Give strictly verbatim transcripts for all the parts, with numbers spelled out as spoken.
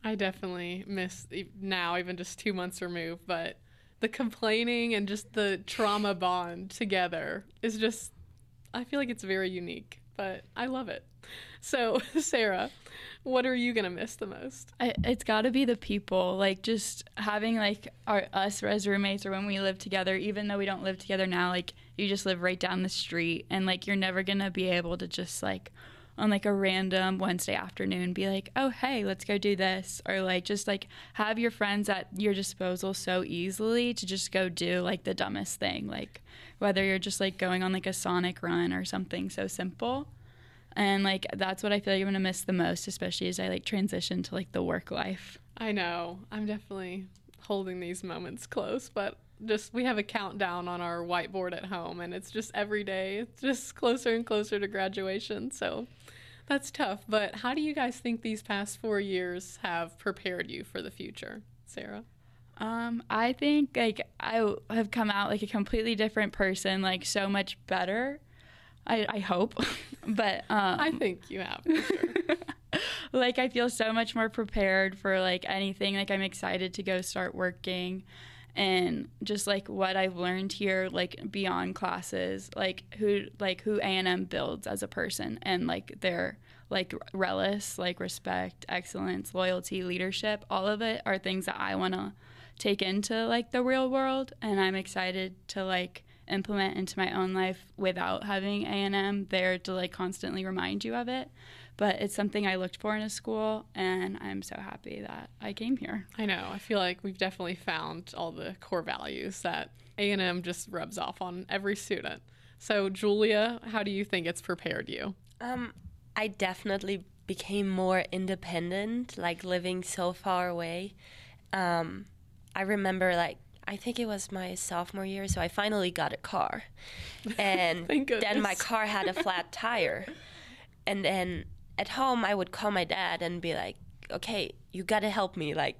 I definitely miss e- now, even just two months removed, but the complaining and just the trauma bond together is just, I feel like it's very unique, but I love it. So, Sarah, what are you going to miss the most? I, it's got to be the people, like just having like our us as roommates or when we live together, even though we don't live together now, like you just live right down the street and like you're never going to be able to just like on like a random Wednesday afternoon be like, oh, hey, let's go do this. Or like just like have your friends at your disposal so easily to just go do like the dumbest thing. Like whether you're just like going on like a Sonic run or something so simple. And like that's what I feel like I'm gonna miss the most, especially as I like transition to like the work life. I know. I'm definitely holding these moments close, but just we have a countdown on our whiteboard at home and it's just every day. It's just closer and closer to graduation. So that's tough. But how do you guys think these past four years have prepared you for the future, Sarah? Um, I think like I have come out like a completely different person, like so much better. I, I hope, but um, I think you have, for sure. Like I feel so much more prepared for like anything. Like I'm excited to go start working, and just like what I've learned here, like beyond classes, like who like who A and M builds as a person, and like their like relish, like respect, excellence, loyalty, leadership. All of it are things that I want to take into like the real world, and I'm excited to like implement into my own life without having A and M there to like constantly remind you of it. But it's something I looked for in a school, and I'm so happy that I came here. I know. I feel like we've definitely found all the core values that A and M just rubs off on every student. So, Julia, how do you think it's prepared you? Um, I definitely became more independent, like living so far away. Um, I remember like I think it was my sophomore year, so I finally got a car. And then my car had a flat tire. And then at home, I would call my dad and be like, okay, you got to help me. Like,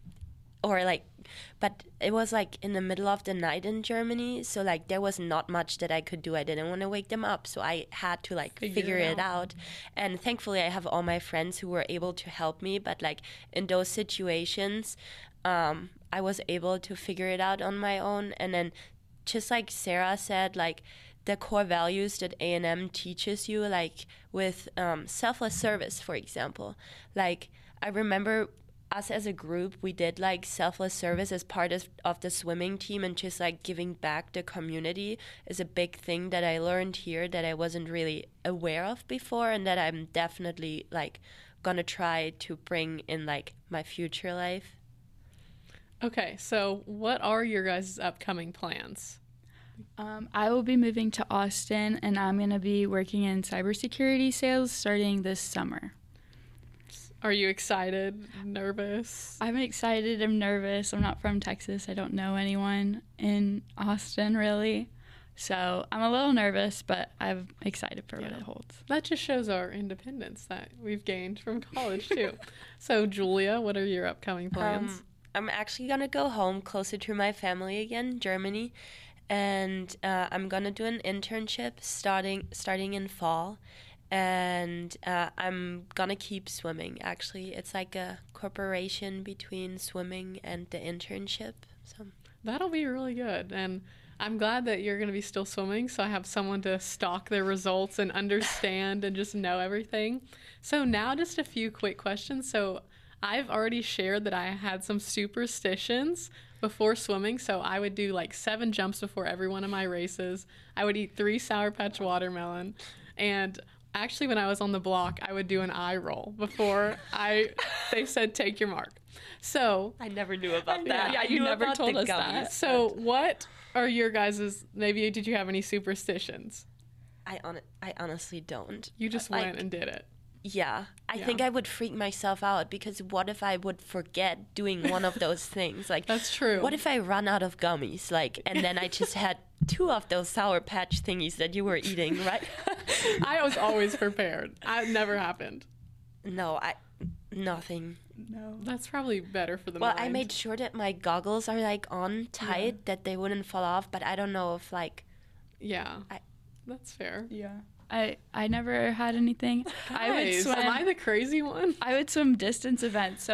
or like, but it was like in the middle of the night in Germany. So like there was not much that I could do. I didn't want to wake them up. So I had to like figure, figure it out. out. And thankfully, I have all my friends who were able to help me. But like in those situations, um, I was able to figure it out on my own. And then just like Sarah said, like the core values that A and M teaches you, like with um, selfless service, for example. Like I remember us as a group, we did like selfless service as part of, of the swimming team, and just like giving back the community is a big thing that I learned here that I wasn't really aware of before, and that I'm definitely like gonna try to bring in like my future life. Okay, so what are your guys' upcoming plans? Um, I will be moving to Austin, and I'm going to be working in cybersecurity sales starting this summer. Are you excited, nervous? I'm excited. I'm nervous. I'm not from Texas. I don't know anyone in Austin, really. So I'm a little nervous, but I'm excited for yeah. what it holds. That just shows our independence that we've gained from college, too. So, Julia, what are your upcoming plans? Um, I'm actually going to go home closer to my family again, Germany. And uh, I'm going to do an internship starting starting in fall. And uh, I'm going to keep swimming, actually. It's like a cooperation between swimming and the internship. So that'll be really good. And I'm glad that you're going to be still swimming, so I have someone to stalk their results and understand and just know everything. So now just a few quick questions. So I've already shared that I had some superstitions before swimming, so I would do like seven jumps before every one of my races. I would eat three Sour Patch watermelon, and actually when I was on the block, I would do an eye roll before I they said take your mark. So I never knew about that. Yeah, you never told us gummies. that. So what are your guys', maybe did you have any superstitions? I on I honestly don't. You just like, went and did it. Yeah, I Yeah. think I would freak myself out, because what if I would forget doing one of those things? Like, that's true. What if I run out of gummies? Like, and then I just had two of those Sour Patch thingies that you were eating, right? I was always prepared. It never happened. No, I nothing. No. That's probably better for the Well, mind. I made sure that my goggles are like on tight, Yeah. that they wouldn't fall off. But I don't know if like. Yeah, I, that's fair. Yeah. I, I never had anything. Guys, I would swim. am I the crazy one? I would swim distance events. So